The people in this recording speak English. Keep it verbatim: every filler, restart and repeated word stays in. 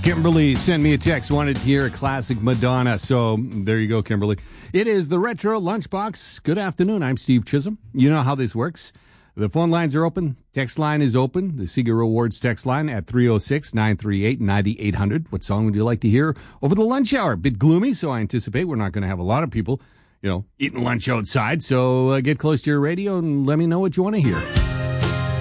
Kimberly sent me a text, wanted to hear a classic Madonna. So there you go, Kimberly. It is the Retro Lunchbox. Good afternoon. I'm Steve Chisholm. You know how this works. The phone lines are open. Text line is open. The Seeger Rewards text line at three oh six, nine three eight, nine eight hundred. What song would you like to hear over the lunch hour? A bit gloomy, so I anticipate we're not going to have a lot of people, you know, eating lunch outside. So uh, get close to your radio and let me know what you want to hear.